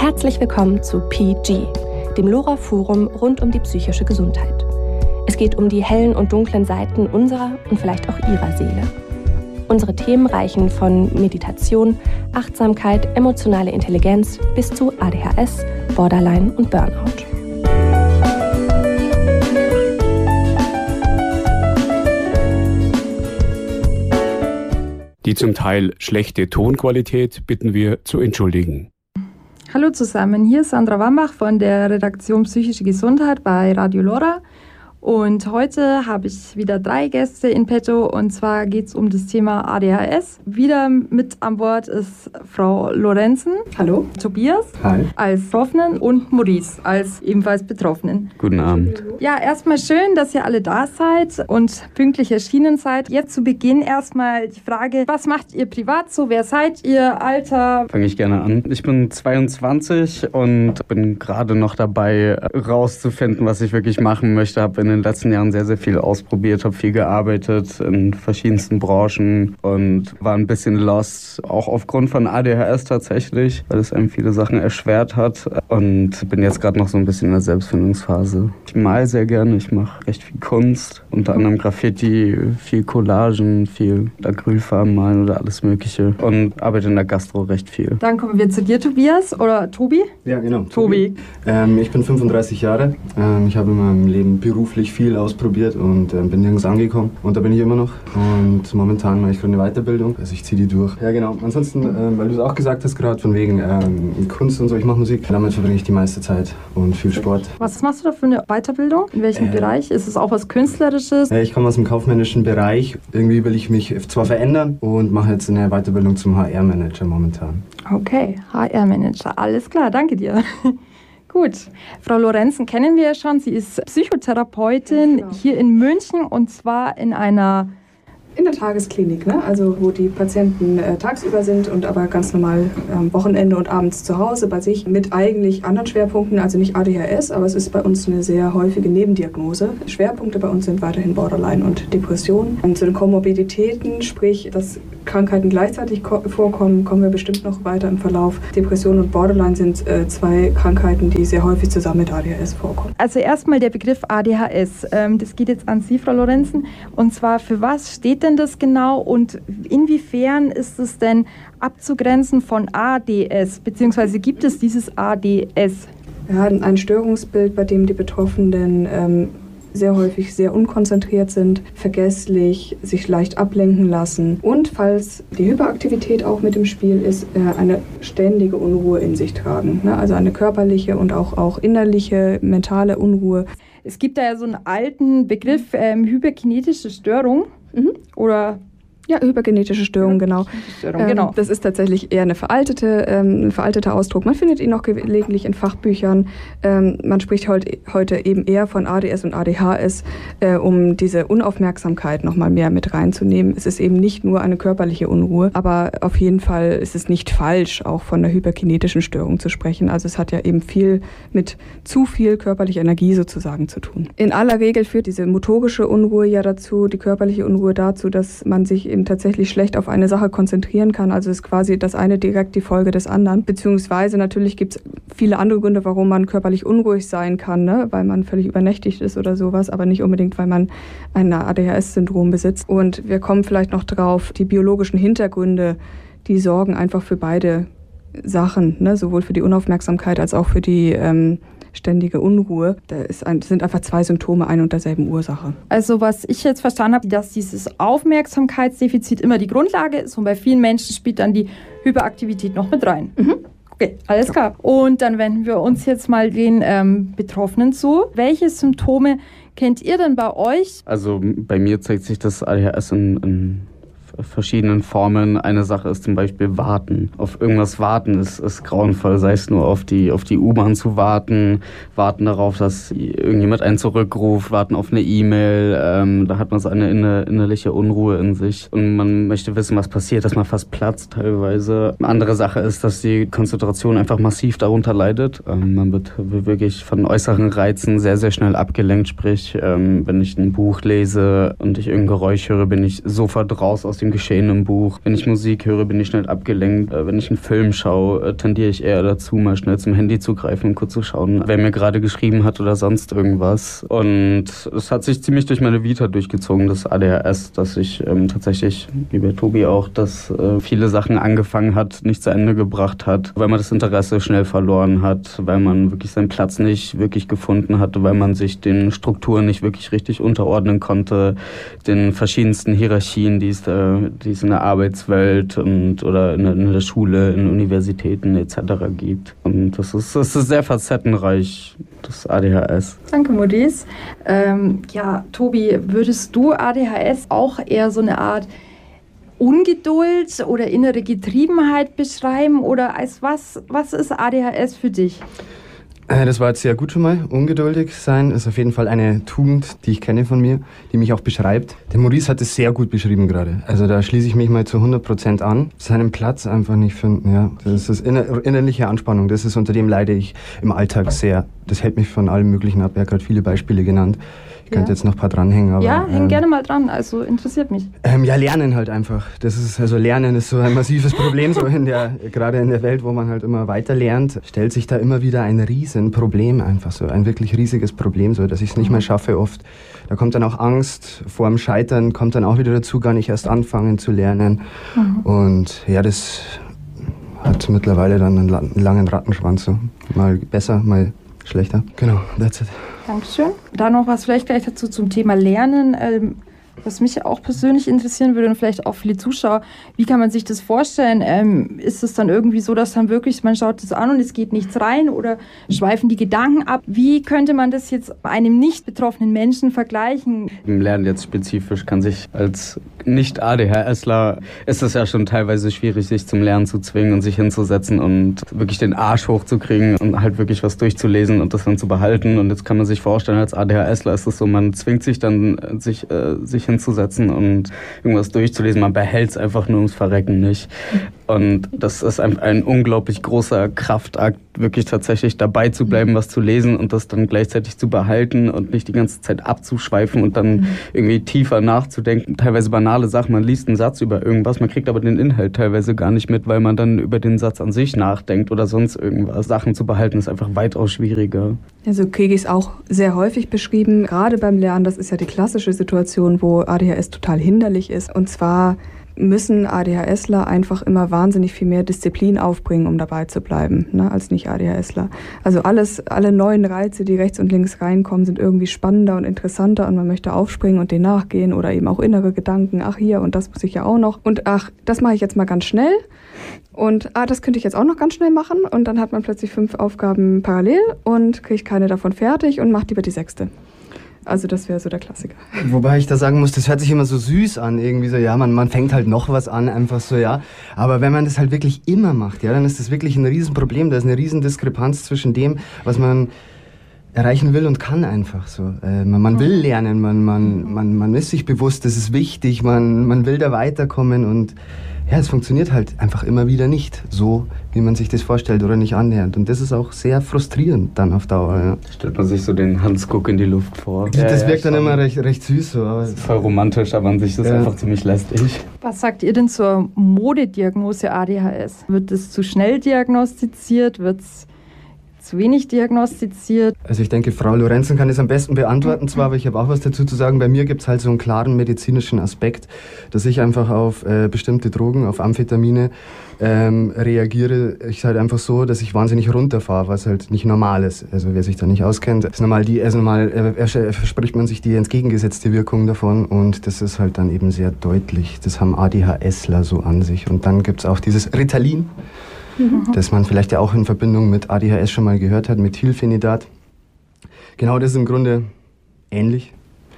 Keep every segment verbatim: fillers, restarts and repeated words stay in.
Herzlich willkommen zu P G, dem LoRa-Forum rund um die psychische Gesundheit. Es geht um die hellen und dunklen Seiten unserer und vielleicht auch Ihrer Seele. Unsere Themen reichen von Meditation, Achtsamkeit, emotionale Intelligenz bis zu A D H S, Borderline und Burnout. Die zum Teil schlechte Tonqualität bitten wir zu entschuldigen. Hallo zusammen, hier ist Sandra Wambach von der Redaktion Psychische Gesundheit bei Radio LoRa. Und heute habe ich wieder drei Gäste in petto, und zwar geht es um das Thema A D H S. Wieder mit an Bord ist Frau Lorenzen. Hallo. Tobias. Hi. Als Betroffenen und Maurice als ebenfalls Betroffenen. Guten Abend. Ja, erstmal schön, dass ihr alle da seid und pünktlich erschienen seid. Jetzt zu Beginn erstmal die Frage, was macht ihr privat so? Wer seid ihr? Alter? Fange ich gerne an. Ich bin zweiundzwanzig und bin gerade noch dabei, rauszufinden, was ich wirklich machen möchte. Habe in den letzten Jahren sehr, sehr viel ausprobiert, habe viel gearbeitet in verschiedensten Branchen und war ein bisschen lost, auch aufgrund von A D H S tatsächlich, weil es einem viele Sachen erschwert hat, und bin jetzt gerade noch so ein bisschen in der Selbstfindungsphase. Ich male sehr gerne, ich mache recht viel Kunst, unter anderem Graffiti, viel Collagen, viel Acrylfarben malen oder alles Mögliche, und arbeite in der Gastro recht viel. Dann kommen wir zu dir, Tobias, oder Tobi? Ja, genau. Tobi. Ähm, ich bin fünfunddreißig Jahre. Ähm, ich habe in meinem Leben beruflich viel ausprobiert und ähm, bin nirgends angekommen. Und da bin ich immer noch. Und momentan mache ich gerade eine Weiterbildung. Also ich ziehe die durch. Ja, genau. Ansonsten, ähm, weil du es auch gesagt hast, gerade von wegen ähm, Kunst und so, ich mache Musik. Damit verbringe ich die meiste Zeit und viel Sport. Was machst du da für eine Weiterbildung? In welchem äh, Bereich? Ist es auch was Künstlerisches? Äh, ich komme aus dem kaufmännischen Bereich. Irgendwie will ich mich zwar verändern und mache jetzt eine Weiterbildung zum H R-Manager momentan. Okay, H R-Manager. Alles klar, danke dir. Gut, Frau Lorenzen kennen wir ja schon. Sie ist Psychotherapeutin, ja, genau, hier in München, und zwar in einer... In der Tagesklinik, ne? Also wo die Patienten äh, tagsüber sind und aber ganz normal am ähm, Wochenende und abends zu Hause bei sich mit eigentlich anderen Schwerpunkten, also nicht A D H S, aber es ist bei uns eine sehr häufige Nebendiagnose. Schwerpunkte bei uns sind weiterhin Borderline und Depression. Und zu den Komorbiditäten, sprich, dass Krankheiten gleichzeitig ko- vorkommen, kommen wir bestimmt noch weiter im Verlauf. Depression und Borderline sind äh, zwei Krankheiten, die sehr häufig zusammen mit A D H S vorkommen. Also erstmal der Begriff A D H S. Ähm, das geht jetzt an Sie, Frau Lorenzen. Und zwar, für was steht denn das genau und inwiefern ist es denn abzugrenzen von A D S, beziehungsweise gibt es dieses A D S? Ja, ein Störungsbild, bei dem die Betroffenen ähm, sehr häufig sehr unkonzentriert sind, vergesslich, sich leicht ablenken lassen und, falls die Hyperaktivität auch mit im Spiel ist, eine ständige Unruhe in sich tragen. Also eine körperliche und auch, auch innerliche, mentale Unruhe. Es gibt da ja so einen alten Begriff, ähm, hyperkinetische Störung, mhm, oder... Ja, hypergenetische Störung, genau. Störung, genau. Ähm, das ist tatsächlich eher eine veraltete, ähm, ein veralteter Ausdruck. Man findet ihn auch gelegentlich in Fachbüchern. Ähm, man spricht heut, heute eben eher von A D S und A D H S, äh, um diese Unaufmerksamkeit noch mal mehr mit reinzunehmen. Es ist eben nicht nur eine körperliche Unruhe, aber auf jeden Fall ist es nicht falsch, auch von einer hyperkinetischen Störung zu sprechen. Also es hat ja eben viel mit zu viel körperlicher Energie sozusagen zu tun. In aller Regel führt diese motorische Unruhe ja dazu, die körperliche Unruhe dazu, dass man sich eben tatsächlich schlecht auf eine Sache konzentrieren kann. Also ist quasi das eine direkt die Folge des anderen. Beziehungsweise natürlich gibt es viele andere Gründe, warum man körperlich unruhig sein kann, ne? Weil man völlig übernächtigt ist oder sowas, aber nicht unbedingt, weil man ein A D H S-Syndrom besitzt. Und wir kommen vielleicht noch drauf, die biologischen Hintergründe, die sorgen einfach für beide Sachen, ne? Sowohl für die Unaufmerksamkeit als auch für die ähm, ständige Unruhe. Das sind einfach zwei Symptome einer und derselben Ursache. Also was ich jetzt verstanden habe, dass dieses Aufmerksamkeitsdefizit immer die Grundlage ist, und bei vielen Menschen spielt dann die Hyperaktivität noch mit rein. Mhm. Okay, alles klar. Und dann wenden wir uns jetzt mal den ähm, Betroffenen zu. Welche Symptome kennt ihr denn bei euch? Also bei mir zeigt sich das A D H S in, in verschiedenen Formen. Eine Sache ist zum Beispiel Warten. Auf irgendwas warten ist, ist grauenvoll, sei es nur auf die, auf die U-Bahn zu warten, warten darauf, dass irgendjemand einen zurückruft, warten auf eine E-Mail. Ähm, da hat man so eine inner, innerliche Unruhe in sich und man möchte wissen, was passiert, dass man fast platzt teilweise. Eine andere Sache ist, dass die Konzentration einfach massiv darunter leidet. Ähm, man wird wirklich von äußeren Reizen sehr, sehr schnell abgelenkt. Sprich, ähm, wenn ich ein Buch lese und ich irgendein Geräusch höre, bin ich sofort raus aus dem dem Geschehen im Buch. Wenn ich Musik höre, bin ich schnell abgelenkt. Wenn ich einen Film schaue, tendiere ich eher dazu, mal schnell zum Handy zu greifen und kurz zu schauen, wer mir gerade geschrieben hat oder sonst irgendwas. Und es hat sich ziemlich durch meine Vita durchgezogen, das A D H S, dass ich ähm, tatsächlich, wie bei Tobi auch, dass äh, viele Sachen angefangen hat, nicht zu Ende gebracht hat, weil man das Interesse schnell verloren hat, weil man wirklich seinen Platz nicht wirklich gefunden hatte, weil man sich den Strukturen nicht wirklich richtig unterordnen konnte, den verschiedensten Hierarchien, die es, da, die es in der Arbeitswelt und oder in der, in der Schule, in Universitäten et cetera gibt. Und das ist, das ist sehr facettenreich, das A D H S. Danke, Modis. Ähm, ja, Tobi, würdest du A D H S auch eher so eine Art Ungeduld oder innere Getriebenheit beschreiben? Oder als was, was ist A D H S für dich? Das war jetzt sehr gut schon mal. Ungeduldig sein ist auf jeden Fall eine Tugend, die ich kenne von mir, die mich auch beschreibt. Der Maurice hat es sehr gut beschrieben gerade. Also da schließe ich mich mal zu hundert Prozent an. Seinen Platz einfach nicht finden, ja. Das ist inner- innerliche Anspannung. Das ist, unter dem leide ich im Alltag sehr. Das hält mich von allem Möglichen ab. Er hat gerade viele Beispiele genannt. Ich könnte Ja. jetzt noch ein paar dranhängen. Aber, Ja, häng ähm, gerne mal dran, also interessiert mich. Ähm, ja, Lernen halt einfach. Das ist, also Lernen ist so ein massives Problem, so in der, gerade in der Welt, wo man halt immer weiter lernt, stellt sich da immer wieder ein Riesenproblem einfach so, ein wirklich riesiges Problem, so, dass ich es nicht mehr schaffe oft. Da kommt dann auch Angst vor dem Scheitern, kommt dann auch wieder dazu, gar nicht erst anfangen zu lernen. Mhm. Und ja, das hat mittlerweile dann einen, einen langen Rattenschwanz, so. Mal besser, mal schlechter. Genau, that's it. Dankeschön. Da noch was vielleicht gleich dazu zum Thema Lernen. Ähm, was mich auch persönlich interessieren würde und vielleicht auch viele Zuschauer, wie kann man sich das vorstellen? Ähm, ist es dann irgendwie so, dass dann wirklich, man schaut das an und es geht nichts rein oder schweifen die Gedanken ab? Wie könnte man das jetzt einem nicht betroffenen Menschen vergleichen? Im Lernen jetzt spezifisch kann sich als Nicht-A D H Sler ist es ja schon teilweise schwierig, sich zum Lernen zu zwingen und sich hinzusetzen und wirklich den Arsch hochzukriegen und halt wirklich was durchzulesen und das dann zu behalten. Und jetzt kann man sich vorstellen, als A D H Sler ist es so, man zwingt sich dann, sich, äh, sich hinzusetzen und irgendwas durchzulesen. Man behält es einfach nur ums Verrecken nicht. Und das ist ein, ein unglaublich großer Kraftakt, wirklich tatsächlich dabei zu bleiben, was zu lesen und das dann gleichzeitig zu behalten und nicht die ganze Zeit abzuschweifen und dann irgendwie tiefer nachzudenken. Teilweise banale Sachen, man liest einen Satz über irgendwas, man kriegt aber den Inhalt teilweise gar nicht mit, weil man dann über den Satz an sich nachdenkt oder sonst irgendwas. Sachen zu behalten ist einfach weitaus schwieriger. Also Kegi ist auch sehr häufig beschrieben, gerade beim Lernen, das ist ja die klassische Situation, wo A D H S total hinderlich ist. Und zwar müssen ADHSler einfach immer wahnsinnig viel mehr Disziplin aufbringen, um dabei zu bleiben, ne, als nicht-A D H Sler. Also alles, alle neuen Reize, die rechts und links reinkommen, sind irgendwie spannender und interessanter und man möchte aufspringen und denen nachgehen oder eben auch innere Gedanken, ach hier und das muss ich ja auch noch und ach, das mache ich jetzt mal ganz schnell und ah, das könnte ich jetzt auch noch ganz schnell machen und dann hat man plötzlich fünf Aufgaben parallel und kriegt keine davon fertig und macht lieber die sechste. Also das wäre so der Klassiker. Wobei ich da sagen muss, das hört sich immer so süß an, irgendwie so, ja, man, man fängt halt noch was an, einfach so, ja. Aber wenn man das halt wirklich immer macht, ja, dann ist das wirklich ein Riesenproblem. Da ist eine Riesendiskrepanz zwischen dem, was man erreichen will und kann einfach so. Äh, man, man will lernen, man, man, man, man ist sich bewusst, das ist wichtig, man, man will da weiterkommen und ja, es funktioniert halt einfach immer wieder nicht so, wie man sich das vorstellt oder nicht annähernd. Und das ist auch sehr frustrierend dann auf Dauer. Ja. Da stellt man sich so den Hansguck in die Luft vor. Das ja, wirkt ja, dann immer recht, recht süß. So, aber das ist voll romantisch, aber an sich ist es ja einfach ziemlich lästig. Was sagt ihr denn zur Modediagnose A D H S? Wird es zu schnell diagnostiziert? Wird es zu wenig diagnostiziert? Also ich denke, Frau Lorenzen kann es am besten beantworten zwar, aber ich habe auch was dazu zu sagen. Bei mir gibt es halt so einen klaren medizinischen Aspekt, dass ich einfach auf äh, bestimmte Drogen, auf Amphetamine ähm, reagiere. Ich halt einfach so, dass ich wahnsinnig runterfahre, was halt nicht normal ist. Also wer sich da nicht auskennt, ist normal die, also normal äh, verspricht man sich die entgegengesetzte Wirkung davon und das ist halt dann eben sehr deutlich. Das haben ADHSler so an sich. Und dann gibt es auch dieses Ritalin, das man vielleicht ja auch in Verbindung mit A D H S schon mal gehört hat, Methylphenidat. Genau das ist im Grunde ähnlich.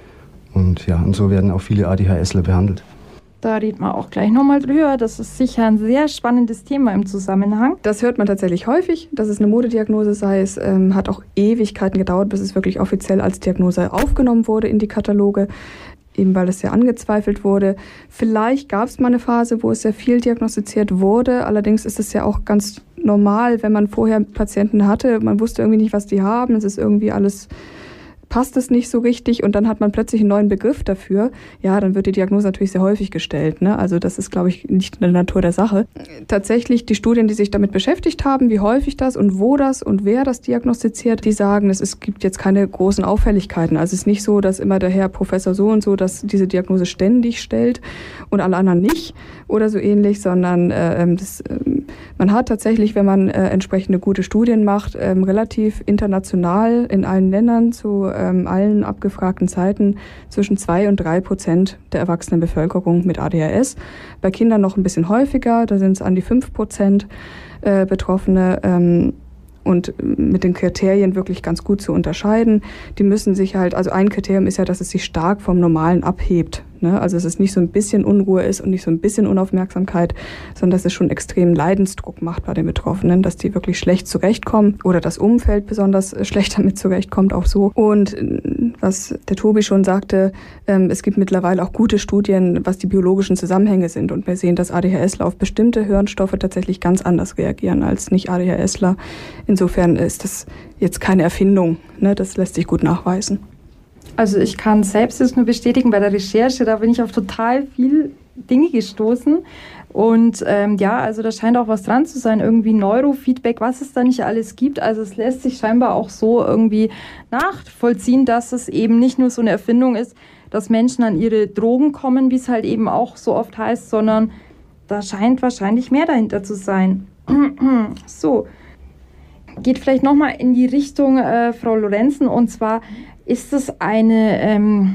Und ja, und so werden auch viele ADHSler behandelt. Da redet man auch gleich nochmal drüber. Das ist sicher ein sehr spannendes Thema im Zusammenhang. Das hört man tatsächlich häufig, dass es eine Modediagnose sei. Es ähm, hat auch Ewigkeiten gedauert, bis es wirklich offiziell als Diagnose aufgenommen wurde in die Kataloge. Eben weil es sehr angezweifelt wurde. Vielleicht gab es mal eine Phase, wo es sehr viel diagnostiziert wurde. Allerdings ist es ja auch ganz normal, wenn man vorher Patienten hatte. Man wusste irgendwie nicht, was die haben. Es ist irgendwie alles passt es nicht so richtig und dann hat man plötzlich einen neuen Begriff dafür, ja, dann wird die Diagnose natürlich sehr häufig gestellt. Ne? Also das ist, glaube ich, nicht in der Natur der Sache. Tatsächlich die Studien, die sich damit beschäftigt haben, wie häufig das und wo das und wer das diagnostiziert, die sagen, es, es gibt jetzt keine großen Auffälligkeiten. Also es ist nicht so, dass immer der Herr Professor so und so dass diese Diagnose ständig stellt und alle anderen nicht oder so ähnlich, sondern äh, das, äh, man hat tatsächlich, wenn man äh, entsprechende gute Studien macht, äh, relativ international in allen Ländern zu ähm, allen abgefragten Zeiten zwischen zwei und drei Prozent der erwachsenen Bevölkerung mit A D H S. Bei Kindern noch ein bisschen häufiger, da sind es an die fünf Prozent äh, Betroffene. Ähm, und mit den Kriterien wirklich ganz gut zu unterscheiden. Die müssen sich halt, also ein Kriterium ist ja, dass es sich stark vom Normalen abhebt. Ne? Also dass es nicht so ein bisschen Unruhe ist und nicht so ein bisschen Unaufmerksamkeit, sondern dass es schon extremen Leidensdruck macht bei den Betroffenen, dass die wirklich schlecht zurechtkommen oder das Umfeld besonders schlecht damit zurechtkommt, auch so. Und was der Tobi schon sagte, ähm, es gibt mittlerweile auch gute Studien, was die biologischen Zusammenhänge sind. Und wir sehen, dass ADHSler auf bestimmte Hirnstoffe tatsächlich ganz anders reagieren als Nicht-ADHSler. Insofern ist das jetzt keine Erfindung, ne? Das lässt sich gut nachweisen. Also ich kann selbst jetzt nur bestätigen, bei der Recherche, da bin ich auf total viele Dinge gestoßen. Und ähm, ja, also da scheint auch was dran zu sein, irgendwie Neurofeedback, was es da nicht alles gibt. Also es lässt sich scheinbar auch so irgendwie nachvollziehen, dass es eben nicht nur so eine Erfindung ist, dass Menschen an ihre Drogen kommen, wie es halt eben auch so oft heißt, sondern da scheint wahrscheinlich mehr dahinter zu sein. So, geht vielleicht nochmal in die Richtung, äh, Frau Lorenzen, und zwar, ist es eine ähm,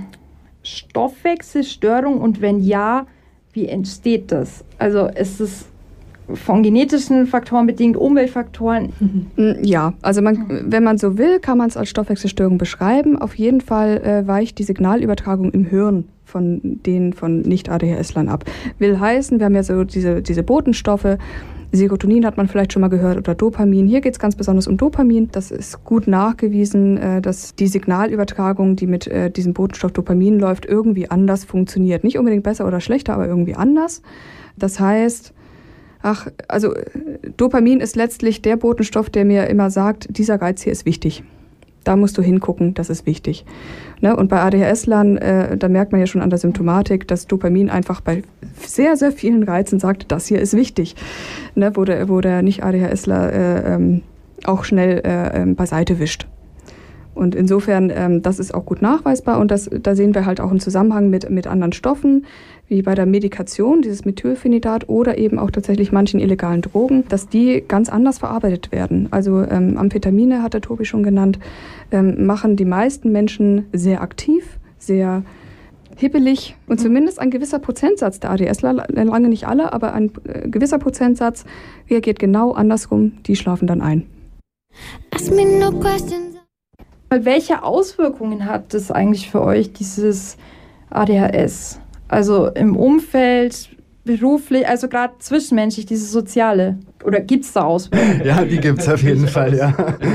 Stoffwechselstörung und wenn ja, wie entsteht das? Also ist es von genetischen Faktoren bedingt, Umweltfaktoren? Ja, also man, wenn man so will, kann man es als Stoffwechselstörung beschreiben. Auf jeden Fall äh, weicht die Signalübertragung im Hirn von denen von Nicht-ADHSlern ab. Will heißen, wir haben ja so diese, diese Botenstoffe, Serotonin hat man vielleicht schon mal gehört oder Dopamin. Hier geht es ganz besonders um Dopamin. Das ist gut nachgewiesen, dass die Signalübertragung, die mit diesem Botenstoff Dopamin läuft, irgendwie anders funktioniert. Nicht unbedingt besser oder schlechter, aber irgendwie anders. Das heißt, ach, also Dopamin ist letztlich der Botenstoff, der mir immer sagt, dieser Reiz hier ist wichtig. Da musst du hingucken, das ist wichtig. Ne? Und bei ADHSlern, äh, da merkt man ja schon an der Symptomatik, dass Dopamin einfach bei sehr, sehr vielen Reizen sagt, das hier ist wichtig. Ne? Wo der, wo der Nicht-ADHSler äh, ähm, auch schnell äh, äh, beiseite wischt. Und insofern, ähm, das ist auch gut nachweisbar und das, da sehen wir halt auch einen Zusammenhang mit, mit anderen Stoffen, wie bei der Medikation, dieses Methylphenidat oder eben auch tatsächlich manchen illegalen Drogen, dass die ganz anders verarbeitet werden. Also ähm, Amphetamine, hat der Tobi schon genannt, ähm, machen die meisten Menschen sehr aktiv, sehr hippelig und zumindest ein gewisser Prozentsatz der ADSler, lange nicht alle, aber ein äh, gewisser Prozentsatz reagiert genau andersrum, die schlafen dann ein. Ask me no questions. Welche Auswirkungen hat das eigentlich für euch, dieses A D H S? Also im Umfeld, beruflich, also gerade zwischenmenschlich, dieses Soziale. Oder gibt es da Auswirkungen? Ja, die gibt es auf jeden Fall, ja.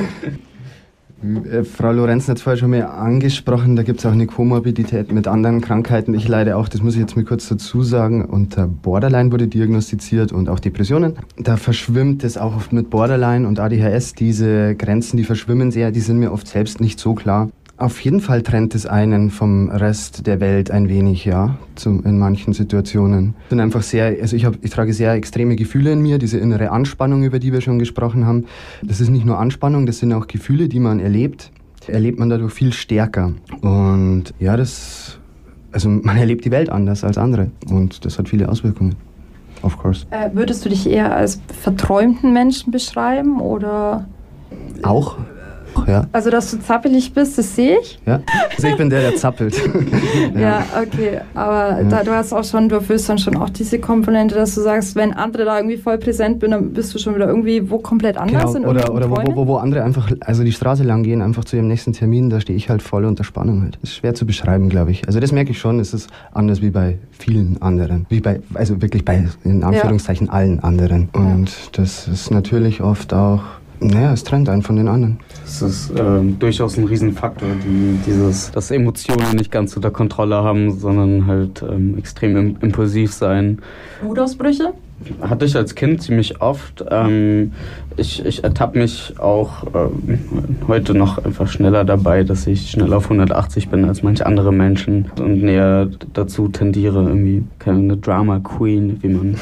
Frau Lorenzen hat es vorher schon mal angesprochen, da gibt es auch eine Komorbidität mit anderen Krankheiten. Ich leide auch, das muss ich jetzt mal kurz dazu sagen, unter Borderline wurde diagnostiziert und auch Depressionen. Da verschwimmt es auch oft mit Borderline und A D H S. Diese Grenzen, die verschwimmen sehr, die sind mir oft selbst nicht so klar. Auf jeden Fall trennt es einen vom Rest der Welt ein wenig, ja, zum, in manchen Situationen. Ich bin einfach sehr, also ich, hab, ich trage sehr extreme Gefühle in mir, diese innere Anspannung, über die wir schon gesprochen haben. Das ist nicht nur Anspannung, das sind auch Gefühle, die man erlebt. Erlebt man dadurch viel stärker. Und ja, das, also man erlebt die Welt anders als andere und das hat viele Auswirkungen. Of course. Äh, würdest du dich eher als verträumten Menschen beschreiben oder? Auch. Ja. Also, dass du zappelig bist, das sehe ich. Ja, also ich bin der, der zappelt. ja. ja, okay. Aber ja. Da, du hast auch schon, du erfüllst dann schon auch diese Komponente, dass du sagst, wenn andere da irgendwie voll präsent sind, dann bist du schon wieder irgendwie wo komplett anders. Genau. Oder, oder wo, wo, wo andere einfach, also die Straße lang gehen, einfach zu ihrem nächsten Termin, da stehe ich halt voll unter Spannung halt. Das ist schwer zu beschreiben, glaube ich. Also das merke ich schon, es ist anders wie bei vielen anderen. Wie bei, also wirklich bei, in Anführungszeichen, ja. allen anderen. Und ja. das ist natürlich oft auch, naja, es trennt einen von den anderen. Das ist äh, durchaus ein Riesenfaktor, die, dieses, dass Emotionen nicht ganz unter Kontrolle haben, sondern halt ähm, extrem im, impulsiv sein. Wutausbrüche? hatte ich als Kind ziemlich oft. Ähm, ich ich ertappe mich auch ähm, heute noch einfach schneller dabei, dass ich schneller auf hundertachtzig bin als manche andere Menschen und näher dazu tendiere, irgendwie keine Drama Queen, wie man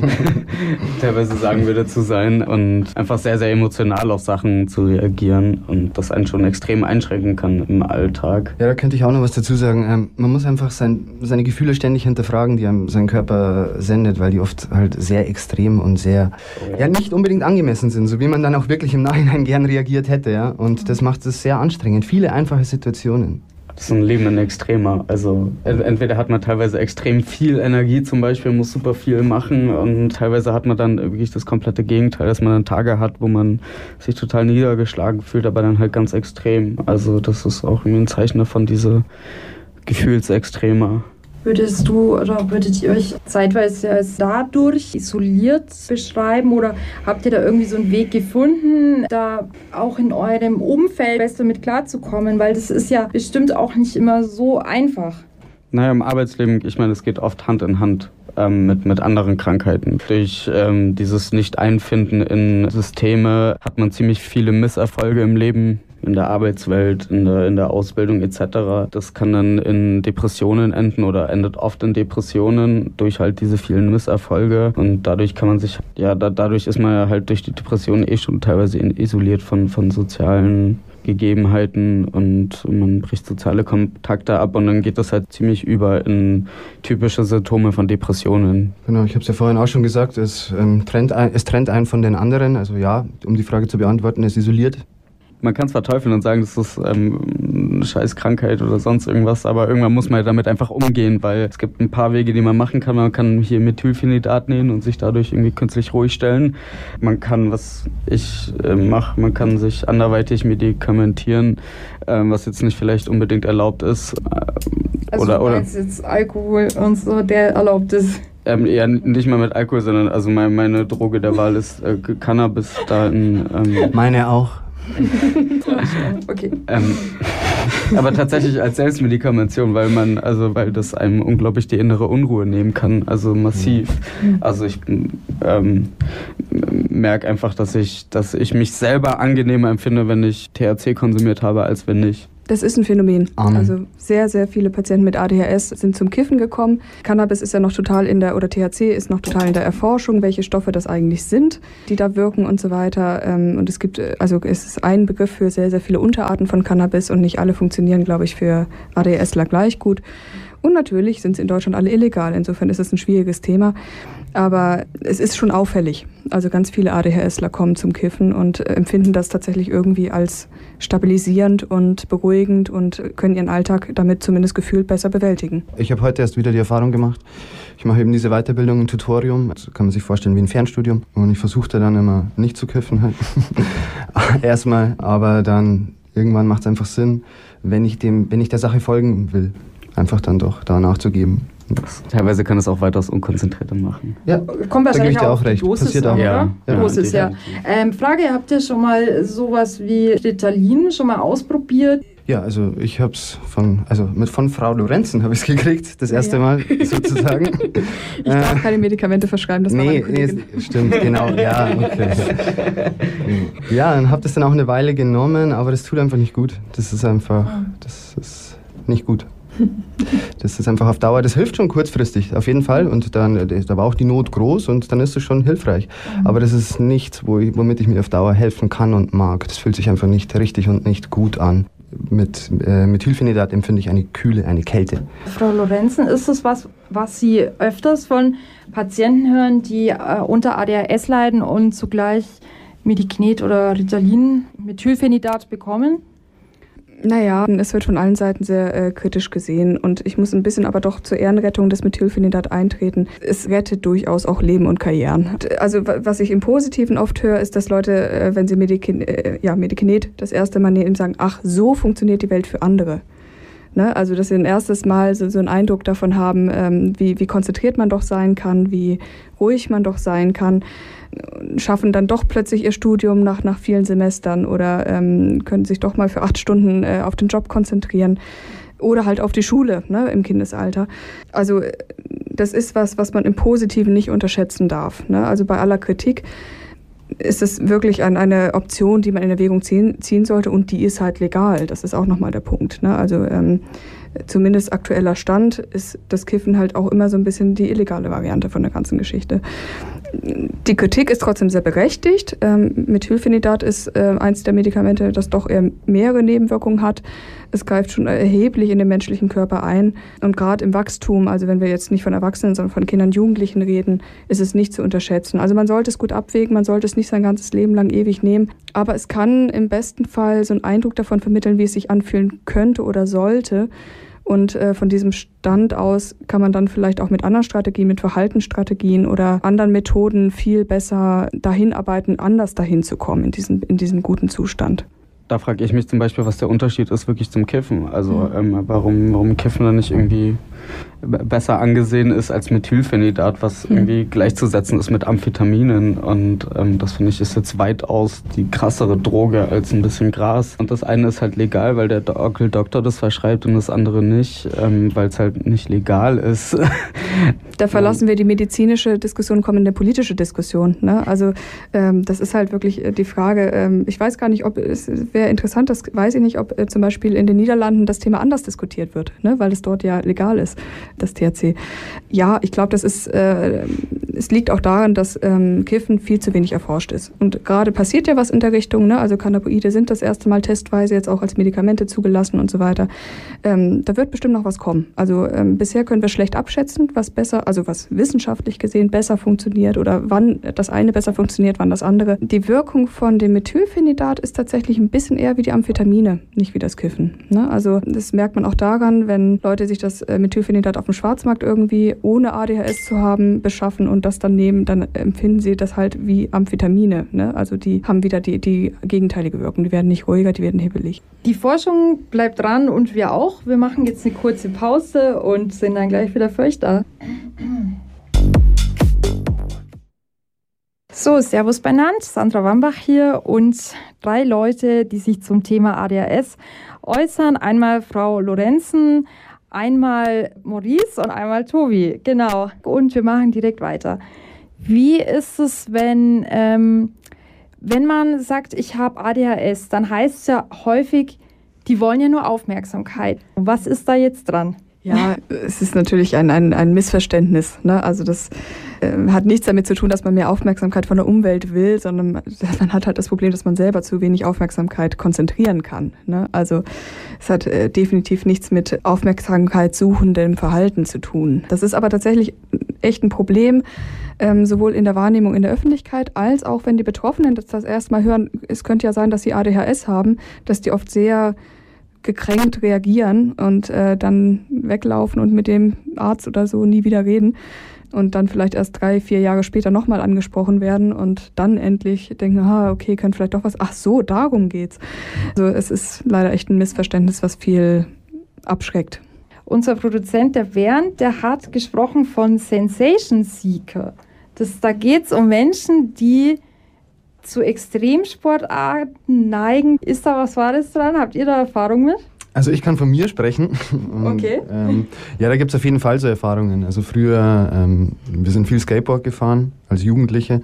teilweise sagen würde, zu sein und einfach sehr, sehr emotional auf Sachen zu reagieren und das einen schon extrem einschränken kann im Alltag. Ja, da könnte ich auch noch was dazu sagen. Ähm, man muss einfach sein, seine Gefühle ständig hinterfragen, die einem sein Körper sendet, weil die oft halt sehr extrem und sehr, ja, nicht unbedingt angemessen sind, so wie man dann auch wirklich im Nachhinein gern reagiert hätte, ja. Und das macht es sehr anstrengend. Viele einfache Situationen. Das ist ein Leben in Extremer. Also entweder hat man teilweise extrem viel Energie zum Beispiel, muss super viel machen und teilweise hat man dann wirklich das komplette Gegenteil, dass man dann Tage hat, wo man sich total niedergeschlagen fühlt, aber dann halt ganz extrem. Also das ist auch irgendwie ein Zeichen davon, diese Gefühlsextremer. Würdest du oder würdet ihr euch zeitweise als dadurch isoliert beschreiben oder habt ihr da irgendwie so einen Weg gefunden, da auch in eurem Umfeld besser mit klarzukommen? Weil das ist ja bestimmt auch nicht immer so einfach. Naja, im Arbeitsleben, ich meine, es geht oft Hand in Hand ähm, mit, mit anderen Krankheiten. Durch ähm, dieses Nicht-Einfinden in Systeme hat man ziemlich viele Misserfolge im Leben, in der Arbeitswelt, in der, in der Ausbildung et cetera. Das kann dann in Depressionen enden oder endet oft in Depressionen durch halt diese vielen Misserfolge. Und dadurch kann man sich, ja, da, dadurch ist man ja halt durch die Depressionen eh schon teilweise isoliert von, von sozialen Gegebenheiten und man bricht soziale Kontakte ab und dann geht das halt ziemlich über in typische Symptome von Depressionen. Genau, ich habe es ja vorhin auch schon gesagt, es, ähm, trennt ein, es trennt einen von den anderen. Also ja, um die Frage zu beantworten, es isoliert. Man kann es verteufeln und sagen, das ist ähm, eine scheiß Krankheit oder sonst irgendwas, aber irgendwann muss man damit einfach umgehen, weil es gibt ein paar Wege, die man machen kann. Man kann hier Methylphenidat nehmen und sich dadurch irgendwie künstlich ruhig stellen. Man kann, was ich äh, mache, man kann sich anderweitig medikamentieren, äh, was jetzt nicht vielleicht unbedingt erlaubt ist. Äh, also oder, du meinst jetzt Alkohol und so, der erlaubt ist? Ähm, eher nicht mal mit Alkohol, sondern also meine, meine Droge der Wahl ist äh, Cannabis. Da in, ähm, meine auch. Okay. Ähm, aber tatsächlich als Selbstmedikamentation, weil man, also weil das einem unglaublich die innere Unruhe nehmen kann, also massiv. Also ich ähm, merke einfach, dass ich, dass ich mich selber angenehmer empfinde, wenn ich T H C konsumiert habe, als wenn nicht. Das ist ein Phänomen. Amen. Also sehr, sehr viele Patienten mit A D H S sind zum Kiffen gekommen. Cannabis ist ja noch total in der, oder T H C ist noch total in der Erforschung, welche Stoffe das eigentlich sind, die da wirken und so weiter. Und es gibt, also es ist ein Begriff für sehr, sehr viele Unterarten von Cannabis und nicht alle funktionieren, glaube ich, für ADHSler gleich gut. Und natürlich sind sie in Deutschland alle illegal. Insofern ist es ein schwieriges Thema. Aber es ist schon auffällig. Also ganz viele ADHSler kommen zum Kiffen und empfinden das tatsächlich irgendwie als stabilisierend und beruhigend und können ihren Alltag damit zumindest gefühlt besser bewältigen. Ich habe heute erst wieder die Erfahrung gemacht. Ich mache eben diese Weiterbildung im Tutorium. Das kann man sich vorstellen wie ein Fernstudium. Und ich versuchte dann immer nicht zu kiffen. Halt. Erstmal, aber dann irgendwann macht es einfach Sinn, wenn ich, dem, wenn ich der Sache folgen will, einfach dann doch da nachzugeben. Teilweise kann es auch weitaus unkonzentrierter machen. Ja, kommt wahrscheinlich auch auf die recht. Dosis Passiert an, auch. oder? Ja, ja, Dosis, ja. Ähm, Frage, habt ihr schon mal sowas wie Ritalin schon mal ausprobiert? Ja, also ich habe es von, also mit von Frau Lorenzen habe ich es gekriegt, das erste Ja. Mal sozusagen. Ich darf keine Medikamente verschreiben, das war Nee, meine nee, Kollegin. stimmt, genau, ja, okay. Ja, und habe das dann auch eine Weile genommen, aber das tut einfach nicht gut. Das ist einfach, das ist nicht gut. Das ist einfach auf Dauer, das hilft schon kurzfristig, auf jeden Fall. Und dann, da war auch die Not groß und dann ist es schon hilfreich. Aber das ist nichts, wo ich, womit ich mir auf Dauer helfen kann und mag. Das fühlt sich einfach nicht richtig und nicht gut an. Mit äh, Methylphenidat empfinde ich eine Kühle, eine Kälte. Frau Lorenzen, ist das was, was Sie öfters von Patienten hören, die äh, unter A D H S leiden und zugleich Medikinet oder Ritalin, Methylphenidat bekommen? Naja, es wird von allen Seiten sehr äh, kritisch gesehen und ich muss ein bisschen aber doch zur Ehrenrettung des Methylphenidat eintreten. Es rettet durchaus auch Leben und Karrieren. Also was ich im Positiven oft höre, ist, dass Leute, äh, wenn sie Medikin äh, ja, Medikinet das erste Mal nehmen, sagen, ach, so funktioniert die Welt für andere. Ne? Also dass sie ein erstes Mal so, so einen Eindruck davon haben, ähm, wie, wie konzentriert man doch sein kann, wie ruhig man doch sein kann, schaffen dann doch plötzlich ihr Studium nach, nach vielen Semestern oder ähm, können sich doch mal für acht Stunden äh, auf den Job konzentrieren oder halt auf die Schule, ne, im Kindesalter. Also das ist was, was man im Positiven nicht unterschätzen darf. Ne? Also bei aller Kritik ist es wirklich ein, eine Option, die man in Erwägung ziehen, ziehen sollte und die ist halt legal. Das ist auch nochmal der Punkt. Ne? Also ähm, zumindest aktueller Stand ist das Kiffen halt auch immer so ein bisschen die illegale Variante von der ganzen Geschichte. Die Kritik ist trotzdem sehr berechtigt. Ähm, Methylphenidat ist äh, eins der Medikamente, das doch eher mehrere Nebenwirkungen hat. Es greift schon erheblich in den menschlichen Körper ein. Und gerade im Wachstum, also wenn wir jetzt nicht von Erwachsenen, sondern von Kindern und Jugendlichen reden, ist es nicht zu unterschätzen. Also man sollte es gut abwägen, man sollte es nicht sein ganzes Leben lang ewig nehmen. Aber es kann im besten Fall so einen Eindruck davon vermitteln, wie es sich anfühlen könnte oder sollte. Und äh, von diesem Stand aus kann man dann vielleicht auch mit anderen Strategien, mit Verhaltensstrategien oder anderen Methoden viel besser dahin arbeiten, anders dahin zu kommen in diesen, in diesen guten Zustand. Da frage ich mich zum Beispiel, was der Unterschied ist wirklich zum Kiffen. Also ähm, warum, warum Kiffen dann nicht irgendwie besser angesehen ist als Methylphenidat, was Hm. irgendwie gleichzusetzen ist mit Amphetaminen. Und ähm, das finde ich ist jetzt weitaus die krassere Droge als ein bisschen Gras. Und das eine ist halt legal, weil der Onkel-Doktor das verschreibt und das andere nicht, ähm, weil es halt nicht legal ist. Da verlassen wir die medizinische Diskussion, kommen in eine politische Diskussion. Ne? Also ähm, das ist halt wirklich die Frage, ähm, ich weiß gar nicht, ob es wäre interessant, das weiß ich nicht, ob äh, zum Beispiel in den Niederlanden das Thema anders diskutiert wird, ne? Weil es dort ja legal ist, das T H C. Ja, ich glaube, das ist, äh, es liegt auch daran, dass ähm, Kiffen viel zu wenig erforscht ist. Und gerade passiert ja was in der Richtung, ne? Also Cannabinoide sind das erste Mal testweise jetzt auch als Medikamente zugelassen und so weiter. Ähm, da wird bestimmt noch was kommen. Also ähm, bisher können wir schlecht abschätzen, was besser, also was wissenschaftlich gesehen besser funktioniert oder wann das eine besser funktioniert, wann das andere. Die Wirkung von dem Methylphenidat ist tatsächlich ein bisschen eher wie die Amphetamine, nicht wie das Kiffen. Ne? Also das merkt man auch daran, wenn Leute sich das Methylphenidat auf dem Schwarzmarkt irgendwie ohne A D H S zu haben beschaffen und das dann nehmen, dann empfinden sie das halt wie Amphetamine. Ne? Also die haben wieder die, die gegenteilige Wirkung. Die werden nicht ruhiger, die werden hibbelig. Die Forschung bleibt dran und wir auch. Wir machen jetzt eine kurze Pause und sind dann gleich wieder für euch da. So, servus benannt, Sandra Wambach hier und drei Leute, die sich zum Thema A D H S äußern. Einmal Frau Lorenzen, einmal Maurice und einmal Tobi. Genau. Und wir machen direkt weiter. Wie ist es, wenn, ähm, wenn man sagt, ich habe A D H S, dann heißt es ja häufig, die wollen ja nur Aufmerksamkeit. Was ist da jetzt dran? Ja, es ist natürlich ein, ein, ein Missverständnis. Ne? Also das äh, hat nichts damit zu tun, dass man mehr Aufmerksamkeit von der Umwelt will, sondern man, man hat halt das Problem, dass man selber zu wenig Aufmerksamkeit konzentrieren kann. Ne? Also es hat äh, definitiv nichts mit Aufmerksamkeit suchendem Verhalten zu tun. Das ist aber tatsächlich echt ein Problem, ähm, sowohl in der Wahrnehmung in der Öffentlichkeit, als auch wenn die Betroffenen das, das erst mal hören. Es könnte ja sein, dass sie A D H S haben, dass die oft sehr gekränkt reagieren und äh, dann weglaufen und mit dem Arzt oder so nie wieder reden und dann vielleicht erst drei, vier Jahre später nochmal angesprochen werden und dann endlich denken, ah, okay, könnte vielleicht doch was, ach so, darum geht's. Also es ist leider echt ein Missverständnis, was viel abschreckt. Unser Produzent, der Bernd, der hat gesprochen von Sensation Seeker. Das, da geht es um Menschen, die zu Extremsportarten neigen. Ist da was Wahres dran? Habt ihr da Erfahrung mit? Also ich kann von mir sprechen. Und, okay. Ähm, ja, da gibt es auf jeden Fall so Erfahrungen. Also früher, ähm, wir sind viel Skateboard gefahren als Jugendliche.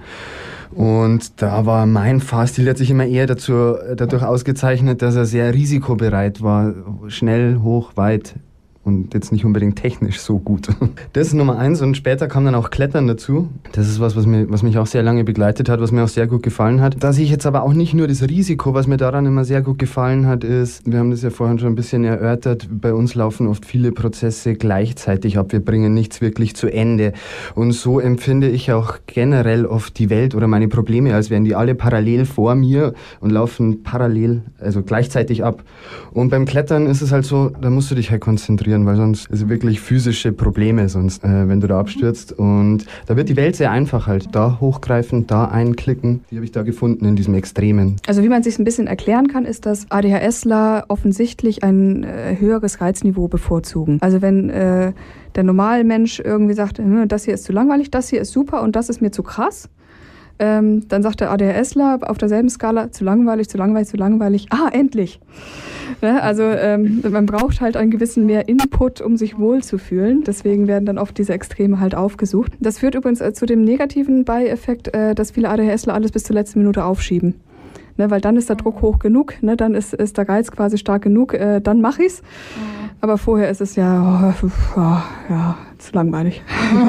Und da war mein Fahrstil, der hat sich immer eher dazu, dadurch ausgezeichnet, dass er sehr risikobereit war. Schnell, hoch, weit. Und jetzt nicht unbedingt technisch so gut. Das ist Nummer eins und später kam dann auch Klettern dazu. Das ist was, was, mir, was mich auch sehr lange begleitet hat, was mir auch sehr gut gefallen hat. Da sehe ich jetzt aber auch nicht nur das Risiko, was mir daran immer sehr gut gefallen hat, ist, wir haben das ja vorhin schon ein bisschen erörtert, bei uns laufen oft viele Prozesse gleichzeitig ab, wir bringen nichts wirklich zu Ende. Und so empfinde ich auch generell oft die Welt oder meine Probleme, als wären die alle parallel vor mir und laufen parallel, also gleichzeitig ab. Und beim Klettern ist es halt so, da musst du dich halt konzentrieren, weil sonst ist es wirklich physische Probleme, sonst, äh, wenn du da abstürzt. Und da wird die Welt sehr einfach halt. Da hochgreifen, da einklicken. Die habe ich da gefunden in diesem Extremen. Also wie man sich ein bisschen erklären kann, ist, dass ADHSler offensichtlich ein äh, höheres Reizniveau bevorzugen. Also wenn äh, der normale Mensch irgendwie sagt, hm, das hier ist zu langweilig, das hier ist super und das ist mir zu krass, Ähm, dann sagt der ADHSler auf derselben Skala, zu langweilig, zu langweilig, zu langweilig. Ah, endlich! Ne? Also ähm, man braucht halt einen gewissen mehr Input, um sich wohlzufühlen. Deswegen werden dann oft diese Extreme halt aufgesucht. Das führt übrigens äh, zu dem negativen Beieffekt, äh, dass viele ADHSler alles bis zur letzten Minute aufschieben. Ne, weil dann ist der Druck hoch genug, ne, dann ist, ist der Reiz quasi stark genug, äh, dann mache ich's. Mhm. Aber vorher ist es ja, oh, ja, ja, zu langweilig.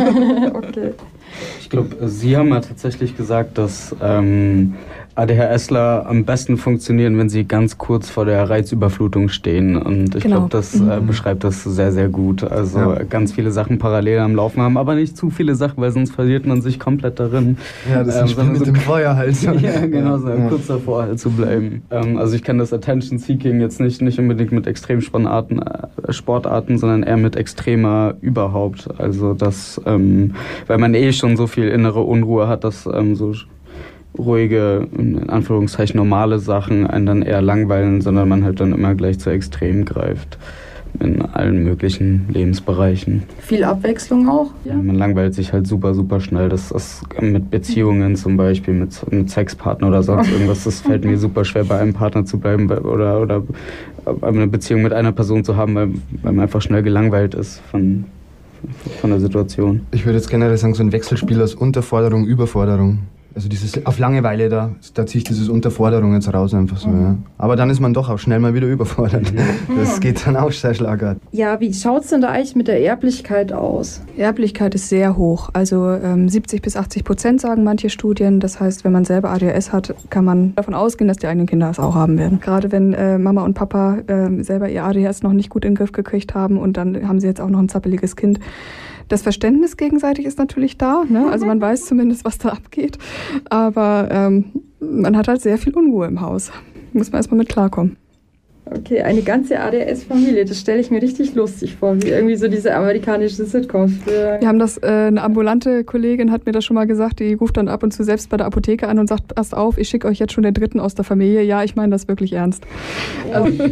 Okay. Ich glaube, Sie haben ja tatsächlich gesagt, dass ähm, ADHSler am besten funktionieren, wenn sie ganz kurz vor der Reizüberflutung stehen. Und ich genau. glaube, das äh, beschreibt das sehr, sehr gut. Also ja. ganz viele Sachen parallel am Laufen haben, aber nicht zu viele Sachen, weil sonst verliert man sich komplett darin. Ja, das ist ähm, ein Spiel mit so dem Feuer halt. Ja, genau, so ja. kurz davor halt zu bleiben. Ähm, also ich kenne das Attention Seeking jetzt nicht, nicht unbedingt mit Extremsportarten, äh, Sportarten, sondern eher mit extremer überhaupt. Also das, ähm, weil man eh schon so viel innere Unruhe hat, dass ähm, so ruhige, in Anführungszeichen normale Sachen einen dann eher langweilen, sondern man halt dann immer gleich zu Extrem greift. In allen möglichen Lebensbereichen. Viel Abwechslung auch? Ja. Man langweilt sich halt super, super schnell. Das ist mit Beziehungen zum Beispiel, mit, mit Sexpartner oder sonst irgendwas. Das fällt mir super schwer, bei einem Partner zu bleiben oder, oder eine Beziehung mit einer Person zu haben, weil, weil man einfach schnell gelangweilt ist von, von der Situation. Ich würde jetzt generell sagen, so ein Wechselspiel aus Unterforderung, Überforderung. Also dieses auf Langeweile da, da ziehe ich dieses Unterforderung jetzt raus einfach so. Mhm. Ja. Aber dann ist man doch auch schnell mal wieder überfordert. Das geht dann auch sehr schlagartig. Ja, wie schaut es denn da eigentlich mit der Erblichkeit aus? Erblichkeit ist sehr hoch. Also ähm, siebzig bis achtzig Prozent sagen manche Studien. Das heißt, wenn man selber A D H S hat, kann man davon ausgehen, dass die eigenen Kinder es auch haben werden. Gerade wenn äh, Mama und Papa äh, selber ihr A D H S noch nicht gut in den Griff gekriegt haben und dann haben sie jetzt auch noch ein zappeliges Kind. Das Verständnis gegenseitig ist natürlich da, ne? Also man weiß zumindest, was da abgeht, aber ähm, man hat halt sehr viel Unruhe im Haus. Muss man erstmal mit klarkommen. Okay, eine ganze A D H S-Familie, das stelle ich mir richtig lustig vor, wie irgendwie so diese amerikanischen Sitcoms. Wir haben das, äh, eine ambulante Kollegin hat mir das schon mal gesagt, die ruft dann ab und zu selbst bei der Apotheke an und sagt, passt auf, ich schicke euch jetzt schon den dritten aus der Familie. Ja, ich meine das wirklich ernst. Ja. Also,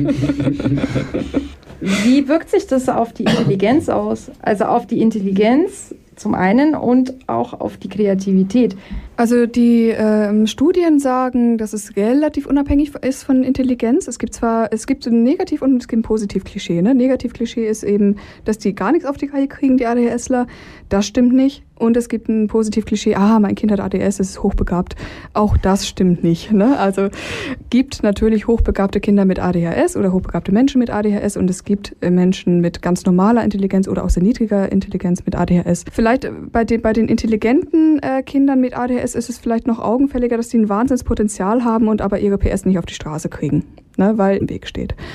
wie wirkt sich das auf die Intelligenz aus? Also auf die Intelligenz zum einen und auch auf die Kreativität. Also die ähm, Studien sagen, dass es relativ unabhängig ist von Intelligenz. Es gibt zwar, es gibt ein Negativ- und es gibt ein Positiv-Klischee. Ne? Negativ-Klischee ist eben, dass die gar nichts auf die Reihe kriegen, die ADHSler. Das stimmt nicht. Und es gibt ein Positiv-Klischee, ah, mein Kind hat A D S, ist hochbegabt. Auch das stimmt nicht. Ne? Also gibt natürlich hochbegabte Kinder mit A D H S oder hochbegabte Menschen mit A D H S und es gibt Menschen mit ganz normaler Intelligenz oder auch sehr niedriger Intelligenz mit A D H S. Vielleicht bei den, bei den intelligenten äh, Kindern mit A D H S ist es vielleicht noch augenfälliger, dass die ein Wahnsinnspotenzial haben und aber ihre P S nicht auf die Straße kriegen, ne? Weil im Weg steht.